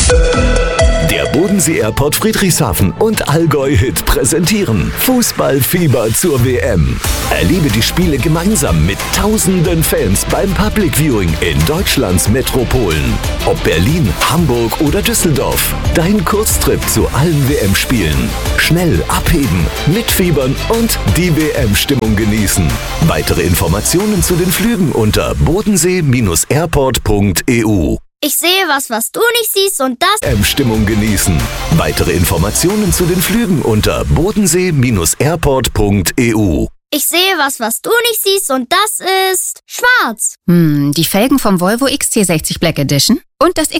Der Bodensee Airport Friedrichshafen und Allgäu Hit präsentieren Fußballfieber zur WM. Erlebe die Spiele gemeinsam mit tausenden Fans beim Public Viewing in Deutschlands Metropolen. Ob Berlin, Hamburg oder Düsseldorf. Dein Kurztrip zu allen WM-Spielen. Schnell abheben, mitfiebern und die WM-Stimmung genießen. Weitere Informationen zu den Flügen unter bodensee-airport.eu. Ich sehe was du nicht siehst und das... Stimmung genießen. Weitere Informationen zu den Flügen unter bodensee-airport.eu. Ich sehe was du nicht siehst und das ist schwarz. Die Felgen vom Volvo XC60 Black Edition und das